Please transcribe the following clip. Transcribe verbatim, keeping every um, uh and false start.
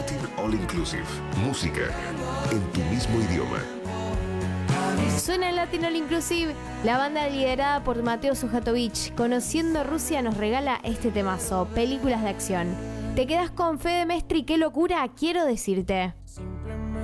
Latin All Inclusive. Música en tu mismo idioma. Suena el Latin All Inclusive. La banda liderada por Mateo Sujatovich, Conociendo Rusia, nos regala este temazo, películas de acción. Te quedas con Fede Mestri, qué locura, quiero decirte.